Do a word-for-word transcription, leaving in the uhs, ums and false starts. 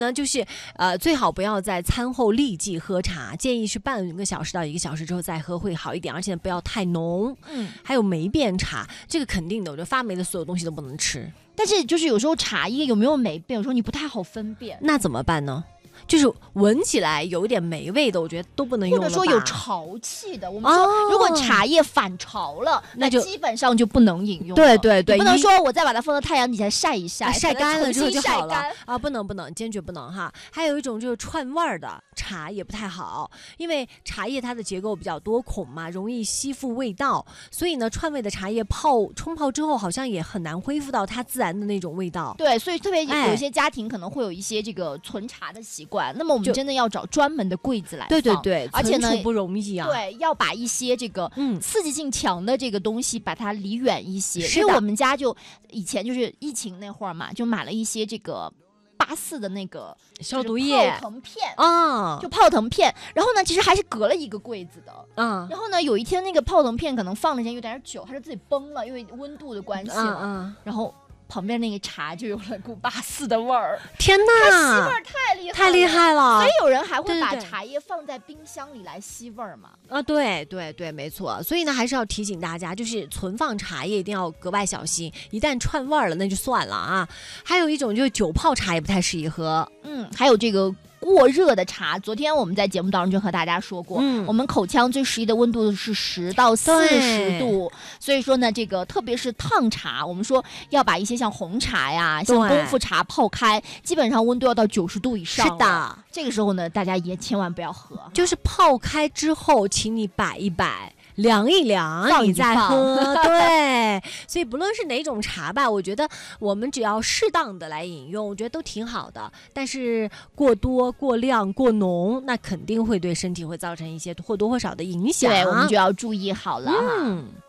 呢，就是呃，最好不要在餐后立即喝茶，建议是半个小时到一个小时之后再喝会好一点，而且不要太浓。嗯，还有霉变茶，这个肯定的，我觉得发霉的所有东西都不能吃。 但是就是有时候茶叶有没有霉变，有时候你不太好分辨， 那怎么办呢？就是闻起来有一点霉味的，我觉得都不能用了吧。 或者说有潮气的，我们说如果茶叶反潮了，哦、那就基本上就不能饮用。 对对对， 不能说我再把它放到太阳底下晒一晒， 啊、晒干了之后就好了啊， 不能不能，坚决不能哈。还有一种就是串味儿的茶也不太好，因为茶叶它的结构比较多孔嘛，容易吸附味道，所以呢，串味的茶叶泡冲泡之后，好像也很难恢复到它自然的那种味道。 对，所以特别有些家庭可能会有一些这个存茶的习惯。那么我们真的要找专门的柜子来放， 对对对， 而且呢不容易啊。 对，要把一些这个刺激性强的这个东西把它离远一些。 是因为我们家就以前就是疫情那会儿嘛，就买了一些这个八四的那个消毒液、 泡腾片啊， 就泡腾片。然后呢，其实还是隔了一个柜子的。 嗯， 然后呢，有一天那个泡腾片可能放的时间有点久，它就自己崩了，因为温度的关系嘛。 嗯嗯， 然后。旁边那个茶就有了股八四的味儿， 天哪， 它吸味儿太厉害了， 太厉害了！ 所以有人还会把茶叶放在冰箱里来吸味儿嘛？ 啊，对对对，没错。所以呢，还是要提醒大家，就是存放茶叶一定要格外小心，一旦串味儿了，那就算了啊。还有一种就是久泡茶也不太适宜喝， 嗯，还有这个。过热的茶，昨天我们在节目当中就和大家说过，嗯、我们口腔最适宜的温度是十到四十度，所以说呢，这个特别是烫茶，我们说要把一些像红茶呀、像功夫茶泡开，基本上温度要到九十度以上。 是的， 这个时候呢，大家也千万不要喝， 就是泡开之后，请你摆一摆。凉一凉，你再喝，对，所以不论是哪种茶吧，我觉得我们只要适当的来饮用，我觉得都挺好的。但是过多、过量、过浓，那肯定会对身体会造成一些或多或少的影响。 对，我们就要注意好了哈。 嗯。